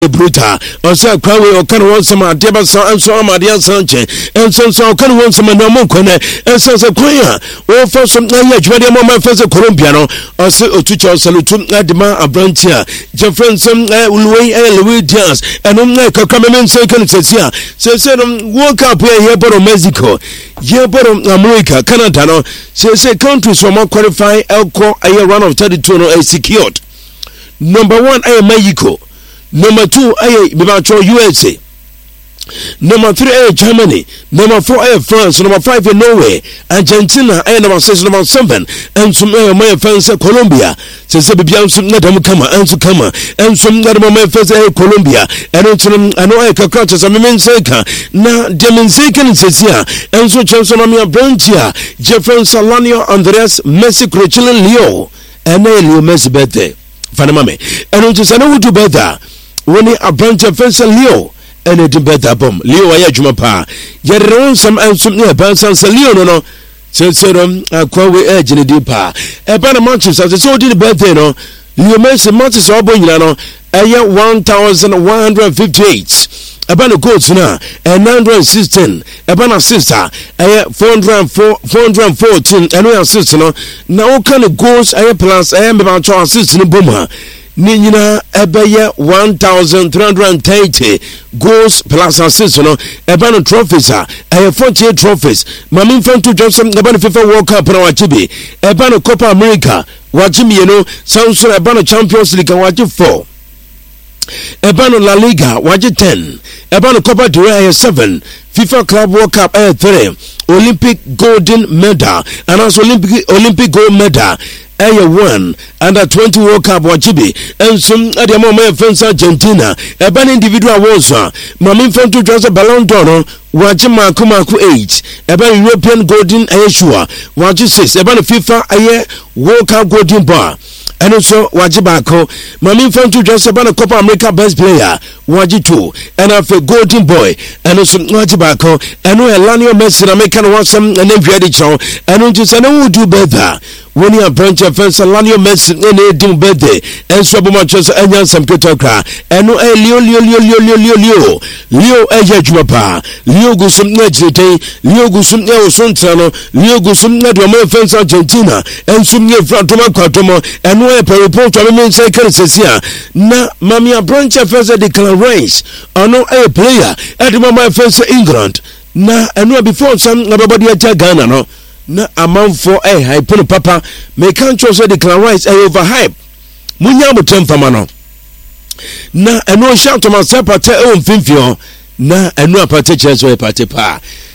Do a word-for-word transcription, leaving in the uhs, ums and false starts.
bruta osa kwawe okan won sama de ba san so amade sanche enso so okan won sama na mo kone enso se kwaya o fa so na ya dwade mo ma fa se Colombia no ose otucha salutu adema abrantia Jeffrey some ulwe Luis Diaz eno na kakame se kan sesia se se no World Cup here boro Mexico here boro America Canada no se se countries from qualify elko a run of thirty-two no is secured. Number one ay Mexico, number two ay Bibacho U S A, number three ay Germany, number four ay France, number five ay Norway, Argentina ay number six, number seven and some ay my fans Colombia. Se se bibia some na dem kama anso kama and some na dem my fans ay Colombia and some ano ay kakra some men seka na dem seka ni sesia and so chance na me branchia Jeffrey Salanio Andreas Messi Cristiano Leo and Leo Messi birthday. Fanamame and it is an old better when a branch of fence Leo and it better bomb Leo Ayajuma pa Yeron some and some near Bansan Leo no Senserum a quawe edge in the deeper a banner matches as a so did birthday no Leo Messi matches all boyano a year one thousand one hundred fifty eight a banner goes now and nine hundred sixteen a banner sister a year four hundred four four hundred fourteen and we are sister no now kind of goes a plus I am about to assist in Boma Nina Ebaya one thousand three hundred thirty goals plus assist no a banner trophies a year forty-eight trophies Mamin Fantu Johnson a banner FIFA World Cup na wachibi a banner Copa America wachimi you know sounds a banner Champions League wachi four Ebano La Liga waje ten Ebano Copa del Rey seven FIFA Club World Cup air three Olympic golden medal and also Olympic Olympic gold medal air one under twenty World Cup wajibi and some at the moment fence Argentina Ebano individual awards Mamin Fantu Jose Ballon d'Or wajima kumaku eight Ebano European golden Ayeshua waji six Ebano FIFA air World Cup golden bar and also wajibako Mami Fantu Joseph Bana Copa America best player waji two and after golden boy and also wajibako and we Lanio Messi na make no some and then ready chow and we just and we do better when you branch of fence Lanio Messi and do better and so much as and some ketokra and no Leo Leo Leo Leo Leo Leo Leo Leo eje jumapa Leo gusum nejete Leo gusum ne osontrano Leo gusum na do my fence Argentina and some ne frantoma kwatomo and a report to me say can sesia na mamia branch first declare race ono a player at the moment first England na eno before some nobody at Ghana no na amount for a hype papa me can't chose declare race a over hype munya mutem famano na eno shout to myself at own fifio na eno apate cheso e pate pa